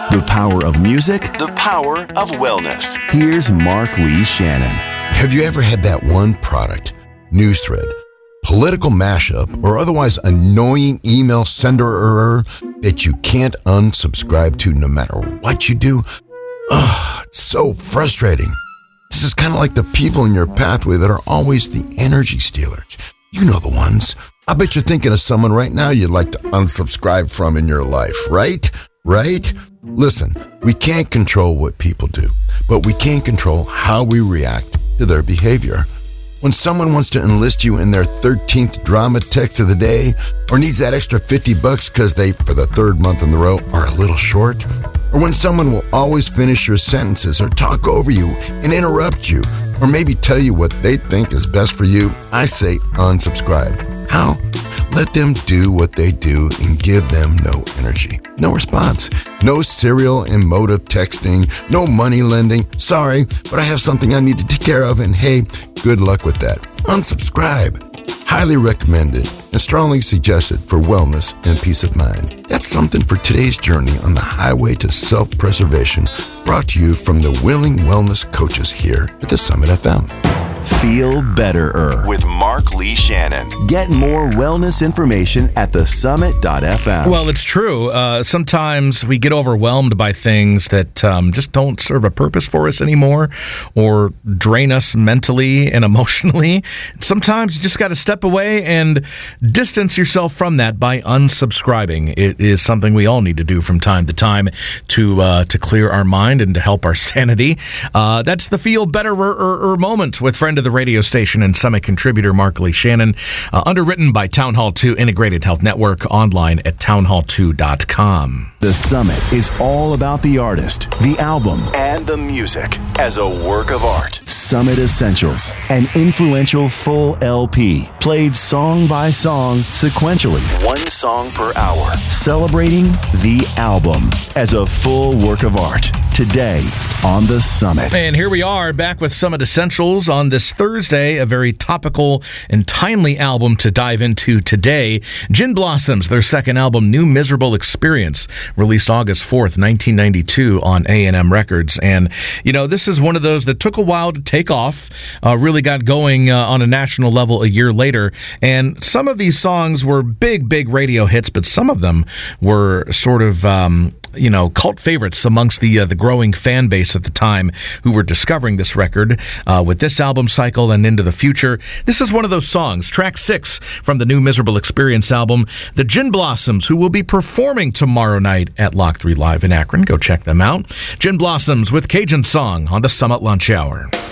The power of music, The power of wellness. here's Mark Lee Shannon. Have you ever had that one product, news thread, political mashup, or otherwise annoying email sender that you can't unsubscribe to no matter what you do? Ugh, it's so frustrating. This is kind of like the people in your pathway that are always the energy stealers. You know the ones. I bet you're thinking of someone right now you'd like to unsubscribe from in your life, right? Right? Listen, we can't control what people do, but we can control how we react to their behavior. When someone wants to enlist you in their 13th drama text of the day, or needs that extra $50 because they, for the third month in a row, are a little short, or when someone will always finish your sentences or talk over you and interrupt you, or maybe tell you what they think is best for you, I say unsubscribe. How? Let them do what they do and give them no energy, no response, no serial emotive texting, no money lending. Sorry, but I have something I need to take care of, and hey, good luck with that. Unsubscribe. Highly recommended and strongly suggested for wellness and peace of mind. That's something for today's journey on the highway to self-preservation, brought to you from the willing wellness coaches here at the Summit FM. Feel betterer. With Mark Lee Shannon. Get more wellness information at thesummit.fm. Well, it's true. Sometimes we get overwhelmed by things that just don't serve a purpose for us anymore or drain us mentally and emotionally. Sometimes you just got to step away and distance yourself from that by unsubscribing. It is something we all need to do from time to time to clear our mind and to help our sanity. That's the Feel Betterer moment with friend of the radio station and Summit contributor Mark Lee Shannon, underwritten by Town Hall 2 Integrated Health Network, online at townhall2.com. The Summit is all about the artist, the album, And the music as a work of art. Summit Essentials, an influential full LP, played song by song sequentially, One song per hour. celebrating the album as a full work of art. Today on The Summit. And here we are back with Summit Essentials on this Thursday, a very topical and timely album to dive into today. Gin Blossoms, their second album, New Miserable Experience, released August 4th, 1992 on A&M Records. And, you know, this is one of those that took a while to take off, really got going on a national level a year later. And some of these songs were big radio hits, but some of them were sort of cult favorites amongst the growing fan base at the time who were discovering this record with this album cycle and into the future. This is one of those songs, track 6 from the New Miserable Experience album, the Gin Blossoms, who will be performing tomorrow night at Lock 3 Live in Akron. Go check them out. Gin Blossoms with Cajun Song on the Summit Lunch Hour.